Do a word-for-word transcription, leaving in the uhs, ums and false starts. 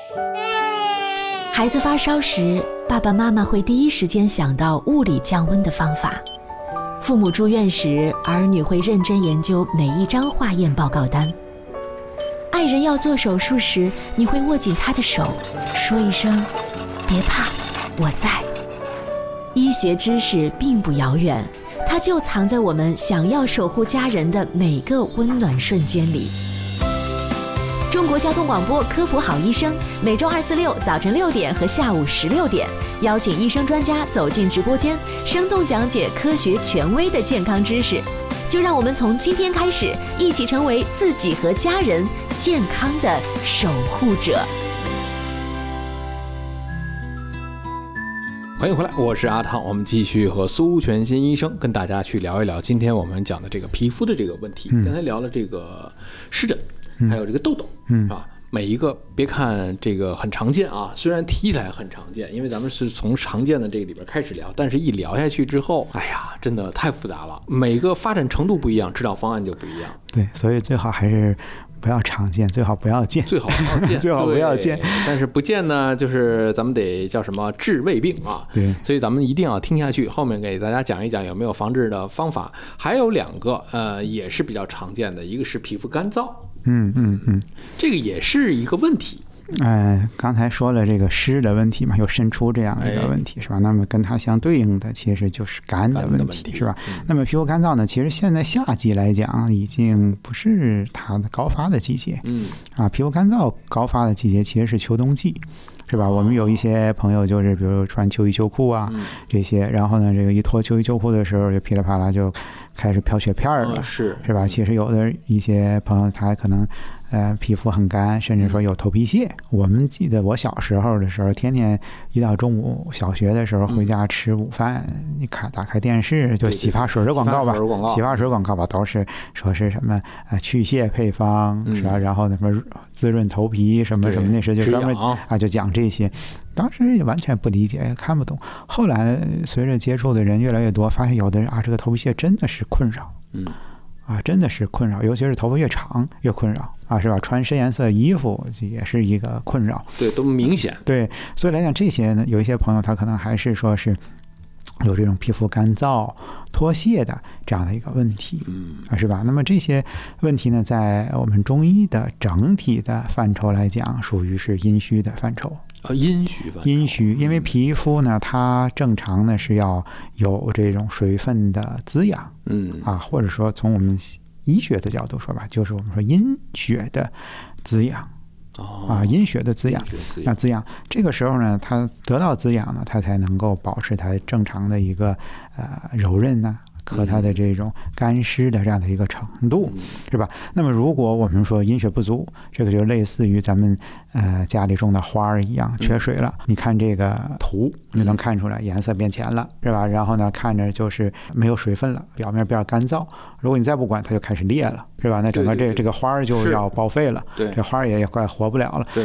孩子发烧时，爸爸妈妈会第一时间想到物理降温的方法。父母住院时，儿女会认真研究每一张化验报告单。爱人要做手术时，你会握紧他的手，说一声别怕，我在。医学知识并不遥远，它就藏在我们想要守护家人的每个温暖瞬间里。中国交通广播科普好医生，每周二、四、六早晨六点和下午十六点，邀请医生专家走进直播间，生动讲解科学权威的健康知识。就让我们从今天开始，一起成为自己和家人健康的守护者。 欢迎回来，我是阿汤，我们继续和苏全新医生跟大家去聊一聊今天我们讲的这个皮肤的这个问题。嗯、刚才聊了这个湿疹，还有这个痘痘，嗯啊，每一个别看这个很常见啊，虽然提起来很常见，因为咱们是从常见的这个里边开始聊，但是一聊下去之后，哎呀，真的太复杂了，每个发展程度不一样，治疗方案就不一样。 对，所以最好还是不要常见，最好不要见， 最好不要见， 最好不要见。 但是不见呢，就是咱们得叫什么治未病啊。 对， 所以咱们一定要听下去，后面给大家讲一讲有没有防治的方法。还有两个，呃，也是比较常见的，一个是皮肤干燥， 嗯嗯嗯， 这个也是一个问题。 呃，刚才说了这个湿的问题嘛，有渗出这样的一个问题、哎、是吧？那么跟它相对应的其实就是干的问题， 干的问题是吧、 嗯？ 那么皮肤干燥呢，其实现在夏季来讲已经不是它的高发的季节， 嗯啊，皮肤干燥高发的季节其实是秋冬季。是吧？我们有一些朋友就是，比如穿秋衣秋裤啊、嗯、这些，然后呢，这个一脱秋衣秋裤的时候，就噼里啪啦就开始飘雪片了， 哦、是是吧？其实有的一些朋友他可能呃皮肤很干，甚至说有头皮屑。嗯、我们记得我小时候的时候，天天一到中午，小学的时候回家吃午饭，嗯、你看打开电视就洗发水的广告吧，洗发水广告吧，都是说是什么呃去屑配方、嗯、是吧？然后什么滋润头皮什么什么，那时就专门啊就讲这些。当时也完全不理解，看不懂。后来随着接触的人越来越多，发现有的人啊，这个头皮屑真的是困扰， 嗯， 啊，真的是困扰，尤其是头发越长越困扰啊，是吧？穿深颜色衣服也是一个困扰， 对，都明显。 对，所以来讲这些呢，有一些朋友他可能还是说是有这种皮肤干燥、脱屑的这样的一个问题， 嗯， 啊，是吧？那么这些问题呢，在我们中医的整体的范畴来讲，属于是阴虚的范畴。 啊，阴虚范畴。 阴虚，因为皮肤呢，它正常呢是要有这种水分的滋养， 嗯啊，或者说从我们医学的角度说吧，就是我们说阴血的滋养。 哦、 啊，阴血的滋养， 滋那滋养这个时候呢，它得到滋养呢，它才能够保持它正常的一个呃柔韧呢、啊，和它的这种干湿的这样的一个程度， 嗯、 是吧？那么如果我们说阴血不足，这个就类似于咱们呃家里种的花儿一样缺水了。嗯、你看这个图，你能看出来颜色变浅了，是吧？然后呢，看着就是没有水分了，表面比较干燥。如果你再不管，它就开始裂了，是吧？那整个这这个花儿就要报废了， 对， 这花儿也也快活不了了。 对，